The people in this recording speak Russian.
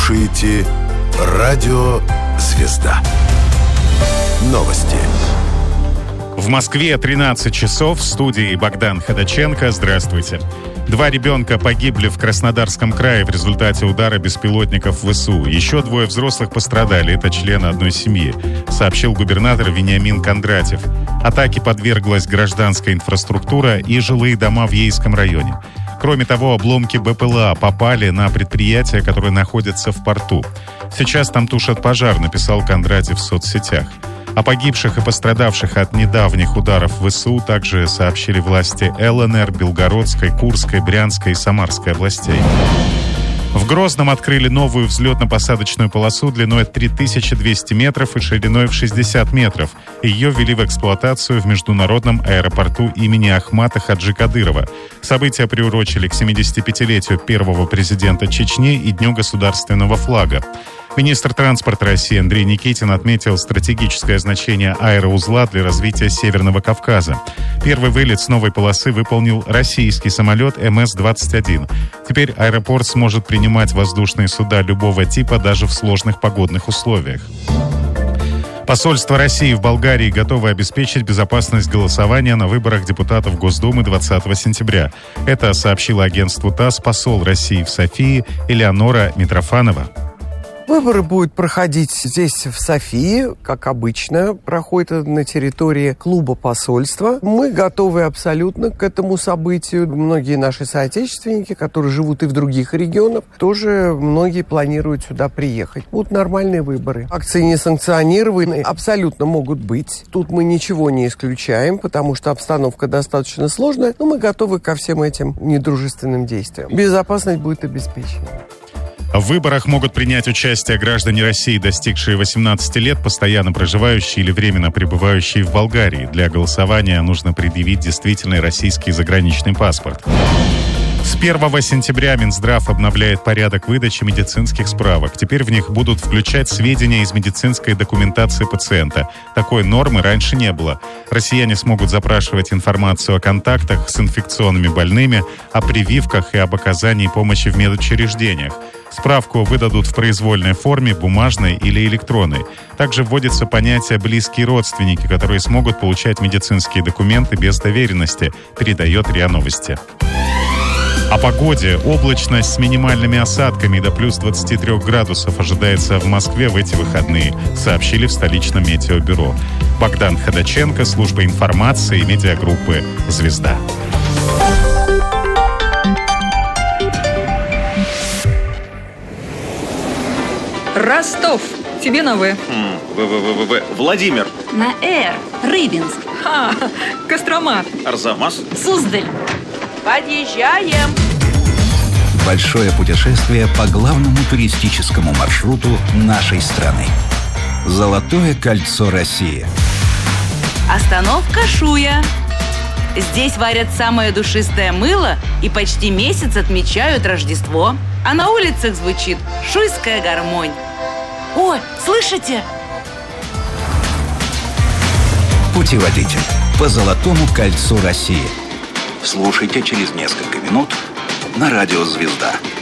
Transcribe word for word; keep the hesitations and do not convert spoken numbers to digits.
слушаете Радио «Звезда». Новости. В Москве тринадцать часов. В студии Богдан Ходаченко. Здравствуйте. Два ребенка погибли в Краснодарском крае в результате удара беспилотников ВСУ. Еще двое взрослых пострадали. Это члены одной семьи, сообщил губернатор Вениамин Кондратьев. Атаке подверглась гражданская инфраструктура и жилые дома в Ейском районе. Кроме того, обломки БПЛА попали на предприятие, которое находится в порту. Сейчас там тушат пожар, написал Кондратьев в соцсетях. О погибших и пострадавших от недавних ударов ВСУ также сообщили власти ЛНР, Белгородской, Курской, Брянской и Самарской областей. В Грозном открыли новую взлетно-посадочную полосу длиной три тысячи двести метров и шириной в шестьдесят метров. Ее ввели в эксплуатацию в международном аэропорту имени Ахмата Хаджи Кадырова. События приурочили к семидесятипятилетию первого президента Чечни и Дню государственного флага. Министр транспорта России Андрей Никитин отметил стратегическое значение аэроузла для развития Северного Кавказа. Первый вылет с новой полосы выполнил российский самолет эм эс двадцать один. Теперь аэропорт сможет принимать воздушные суда любого типа даже в сложных погодных условиях. Посольство России в Болгарии готово обеспечить безопасность голосования на выборах депутатов Госдумы двадцатого сентября. Это сообщило агентству ТАСС посол России в Софии Элеонора Митрофанова. Выборы будут проходить здесь, в Софии, как обычно, проходят на территории клуба посольства. Мы готовы абсолютно к этому событию. Многие наши соотечественники, которые живут и в других регионах, тоже многие планируют сюда приехать. Будут нормальные выборы. Акции не санкционированы, абсолютно могут быть. Тут мы ничего не исключаем, потому что обстановка достаточно сложная, но мы готовы ко всем этим недружественным действиям. Безопасность будет обеспечена. В выборах могут принять участие граждане России, достигшие восемнадцати лет, постоянно проживающие или временно пребывающие в Болгарии. Для голосования нужно предъявить действительный российский заграничный паспорт. С первого сентября Минздрав обновляет порядок выдачи медицинских справок. Теперь в них будут включать сведения из медицинской документации пациента. Такой нормы раньше не было. Россияне смогут запрашивать информацию о контактах с инфекционными больными, о прививках и об оказании помощи в медучреждениях. Справку выдадут в произвольной форме, бумажной или электронной. Также вводится понятие «близкие родственники», которые смогут получать медицинские документы без доверенности, передает РИА Новости. О погоде. Облачность с минимальными осадками до плюс двадцати трёх градусов ожидается в Москве в эти выходные, сообщили в столичном метеобюро. Богдан Ходаченко, служба информации и медиагруппы «Звезда». Ростов. Тебе на В. В-В-В-В. Владимир. На Р. Рыбинск. Ха. Кострома. Арзамас. Суздаль. Подъезжаем. Большое путешествие по главному туристическому маршруту нашей страны. Золотое кольцо России. Остановка Шуя. Здесь варят самое душистое мыло и почти месяц отмечают Рождество. А на улицах звучит шуйская гармонь. О, слышите? Путеводитель по Золотому кольцу России. Слушайте через несколько минут на радио «Звезда».